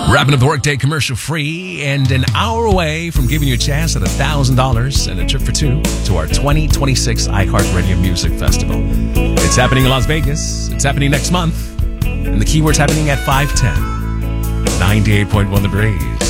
Wrapping up the workday commercial free and an hour away from giving you a chance at $1,000 and a trip for two to our 2026 iHeartRadio Music Festival. It's happening in Las Vegas. It's happening next month. And the keyword's happening at 510. 98.1 The Breeze.